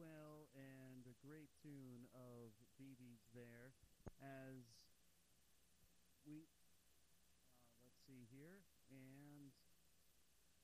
well, and a great tune of Bee Gees there. As we let's see here, and